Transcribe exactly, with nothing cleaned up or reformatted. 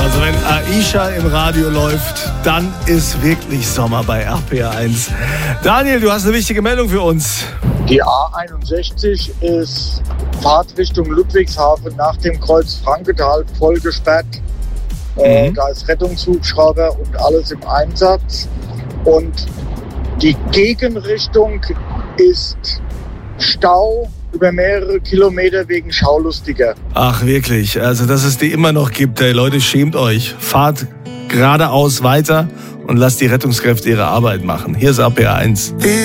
Also wenn Aisha im Radio läuft, dann ist wirklich Sommer bei R P R eins. Daniel, du hast eine wichtige Meldung für uns. Die A einundsechzig ist Fahrtrichtung Ludwigshafen nach dem Kreuz Frankenthal voll gesperrt. Mhm. Äh, da ist Rettungshubschrauber und alles im Einsatz. Und die Gegenrichtung ist Stau über mehrere Kilometer wegen Schaulustiger. Ach wirklich, also dass es die immer noch gibt. Ey, Leute, schämt euch. Fahrt geradeaus weiter und lasst die Rettungskräfte ihre Arbeit machen. Hier ist R P R eins.